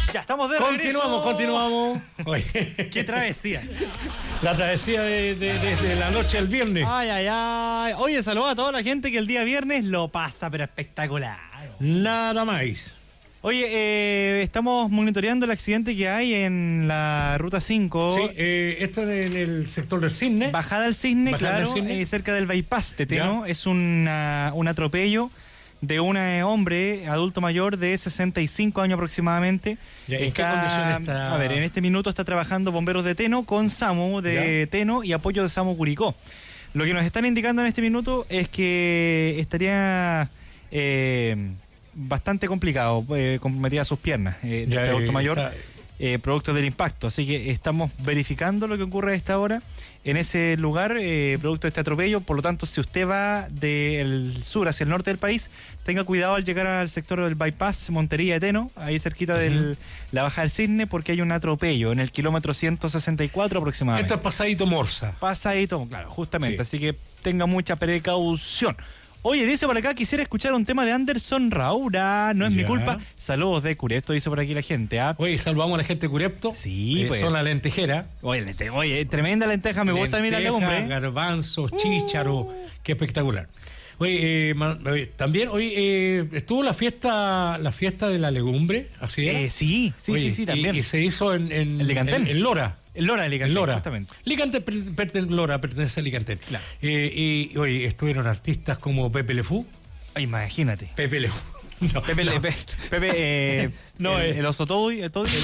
Ya estamos de regreso. Continuamos. Oye, ¡Qué travesía! la travesía desde la noche al viernes. Ay. Oye, saludos a toda la gente que el día viernes lo pasa, pero espectacular. Nada más. Oye, estamos monitoreando el accidente que hay en la Ruta 5. Sí, esto es en el sector del Cisne. Bajada al Cisne, Bajada claro, al Cisne. cerca del bypass de Teno. Ya. Es un atropello de un hombre adulto mayor de 65 años aproximadamente. Ya, ¿en qué condición está? A ver, en este minuto está trabajando bomberos de Teno con SAMU de Teno y apoyo de SAMU Curicó. Lo que nos están indicando en este minuto es que estaría bastante complicado, comprometida sus piernas de este adulto mayor, producto del impacto. Así que estamos verificando lo que ocurre a esta hora en ese lugar, producto de este atropello. Por lo tanto, si usted va del sur hacia el norte del país, tenga cuidado al llegar al sector del bypass Montería de Teno, ahí cerquita de la Baja del Cisne, porque hay un atropello en el kilómetro 164 aproximadamente. Esto es pasadito Morsa. Pasadito, claro, justamente. Sí. Así que tenga mucha precaución. Oye, dice por acá, quisiera escuchar un tema de Anderson Raura, no es mi culpa. Saludos de Curepto, dice por aquí la gente. Oye, saludamos a la gente de Curepto. Sí, pues. Son la lentejera. Oye, tremenda lenteja, me gusta a mí la legumbre. Garbanzos, chícharo, qué espectacular. Oye, también hoy estuvo la fiesta de la legumbre, así es. Sí, también. Y se hizo en Licantén. En Lora. El Lora de Licantén, Lora. justamente. Lora pertenece a Licantén. Claro. Y hoy estuvieron artistas como Pepe Le Fou. Ay, imagínate. Pepe Le Fou. No, Pepe, no, el oso Toby, el oso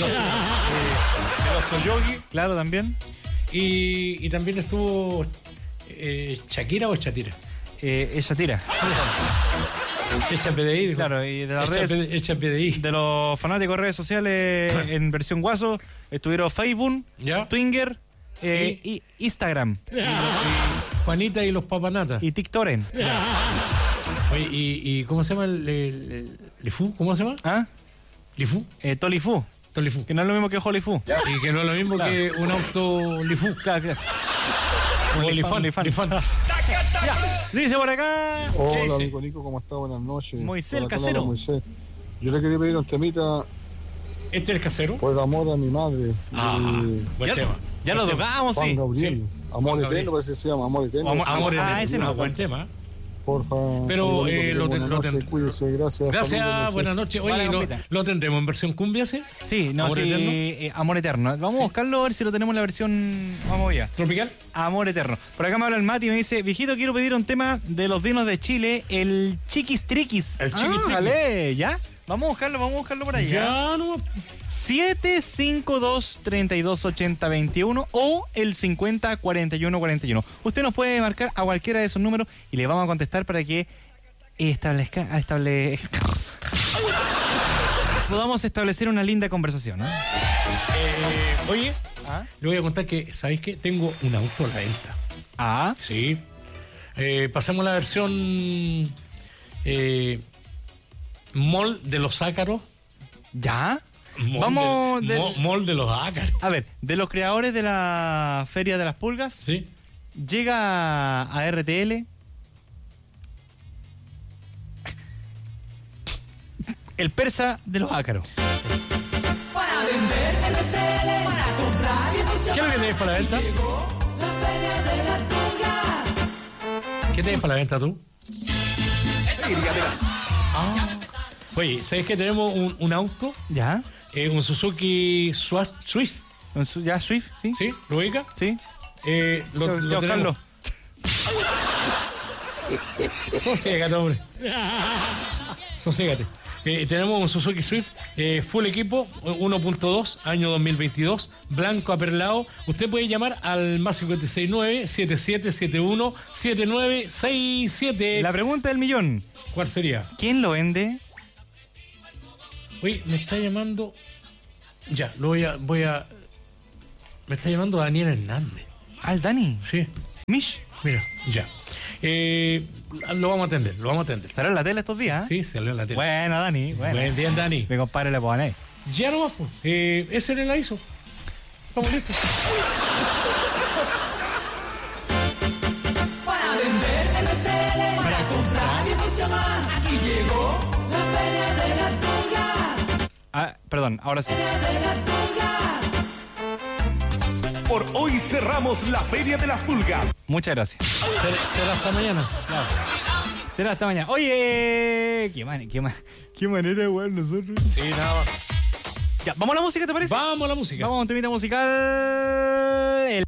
Yogi, claro, también. Y también estuvo Shakira o Chatira. Ella tira. Echa PDI. Claro, y de las redes, Echa PDI. de los fanáticos de redes sociales en versión guaso, estuvieron Facebook, ¿Ya? Twitter y Instagram. Juanita y los papanatas. Y TikToren. Oye, y ¿cómo se llama el Lifu? ¿Cómo se llama? ¿Ah? Lifu. Tolifu. Tolifu. Que no es lo mismo que Holifu. Y que no es lo mismo que un auto Lifu. Claro. Un Lifan. Ya, dice por acá. Hola, amigo Nico, ¿cómo está? Buenas noches. Moisés, el Hola, casero. Moisés. Yo le quería pedir un temita ¿Este es el casero? por el amor a mi madre. Buen Ya, tema. ya lo tocamos, Juan sí. Gabriel. Sí. Amor Juan Gabriel. eterno, parece que se llama Amor eterno. Amor Ah, ese no. buen tema. Porfa. Pero, amigo, lo buenas ten- noches, cuídese, gracias. Gracias, Saludos, buenas noches. Vale, Oye, compita. ¿lo tendremos en versión cumbia, sí? Sí, no, ¿Amor sí. eterno? Amor eterno. Vamos a buscarlo a ver si lo tenemos en la versión. Vamos allá. ¿Tropical? Amor eterno. Por acá me habla el Mati y me dice: viejito, quiero pedir un tema de los vinos de Chile, el Chiquis Triquis. El Chiquis Triquis. Vale, ¿ya? Vamos a buscarlo por allá. Ya, no. 752-3280-21 o el 50-41-41. Usted nos puede marcar a cualquiera de esos números y le vamos a contestar para que podamos establecer una linda conversación, ¿no? Oye, ¿Ah? le voy a contar que, ¿sabéis qué? Tengo un auto a la venta. ¿Ah? Sí. Pasamos la versión Mall de los Ácaros. ¿Ya? Vamos Mall de los Ácaros. A ver, de los creadores de la Feria de las Pulgas, Sí. llega a RTL el persa de los ácaros. Para vender RTL, para comprar y mucho ¿Qué es lo que más. tenéis para la venta? Llegó la feria de las pulgas. ¿Qué tenéis para la venta tú? Oye, ¿sabéis que tenemos un auto? ¿Ya? Un Suzuki Swift. ¿Ya Swift? ¿Sí? ¿Sí? ¿Lo ubica? ¿Sí? Lo Yo, tenemos. Carlos. Soségate, hombre. Soségate. Tenemos un Suzuki Swift full equipo 1.2 año 2022, blanco aperlado. Usted puede llamar al más 569-7771-7967. La pregunta del millón. ¿Cuál sería? ¿Quién lo vende? Oye, me está llamando. Ya, voy a. Me está llamando Daniel Hernández. ¿Al Dani? Sí, ¿Mish? mira, ya. Lo vamos a atender. ¿Estará en la tele estos días? Sí, salió en la tele. Bueno, Dani. Bueno. Buen día, Dani. Mi compadre le pone. Ya nomás, pues. Ese le la hizo. Estamos listos. Para vender RTL, para comprar y mucho más. Aquí llegó la feria de las pulgas. Perdón, ahora sí. Por hoy cerramos la Feria de las Pulgas. Muchas gracias. Será hasta mañana. Claro. Será hasta mañana. Oye, qué manera, weón, nosotros. Sí, nada más. Ya, vamos a la música, ¿te parece? Vamos a la música. Vamos a un temita musical.